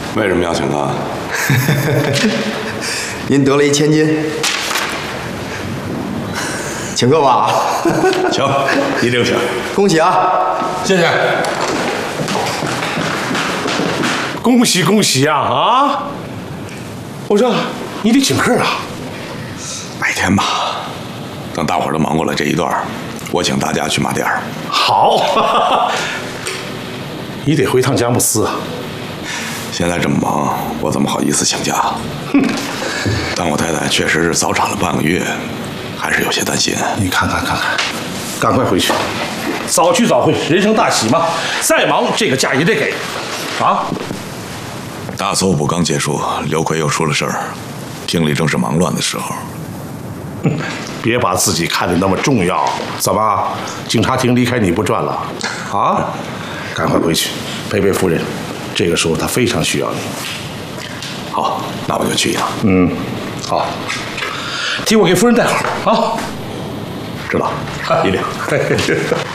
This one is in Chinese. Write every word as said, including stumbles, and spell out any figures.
为什么要请他？ 您得了一千金，请客吧。 请，一定请。 恭喜啊！ 谢谢。恭喜恭喜呀！啊！我说，你得请客啊。 改天吧，等大伙儿都忙过了这一段，我请大家去马甸儿。 好，你得回趟佳木斯啊。 现在这么忙，我怎么好意思请假？但我太太确实是早产了半个月，还是有些担心。 你看看看看，赶快回去，早去早回，人生大喜嘛。再忙，这个假也得给，啊！ 大搜捕刚结束，刘奎又出了事儿，厅里正是忙乱的时候。 别把自己看得那么重要，怎么？警察厅离开你不转了？啊！赶快回去陪陪夫人，这个时候她非常需要你。 好，那我就去一趟。 嗯，好，替我给夫人带好啊。 知道，一定。